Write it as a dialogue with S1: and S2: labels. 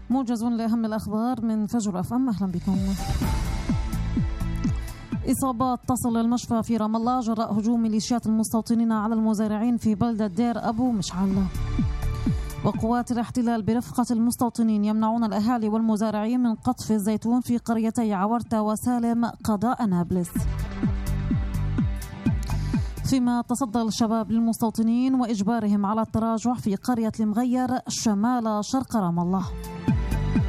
S1: موجز لأهم الأخبار من فجر أفهم. أهلا بكم. إصابات تصل المشفى في رام الله جراء هجوم ميليشيات المستوطنين على المزارعين في بلدة دير أبو مشعل. وقوات الاحتلال برفقة المستوطنين يمنعون الأهالي والمزارعين من قطف الزيتون في قريتي عورتة وسالم قضاء نابلس. فيما تصدى الشباب للمستوطنين وإجبارهم على التراجع في قرية المغير شمال شرق رام الله.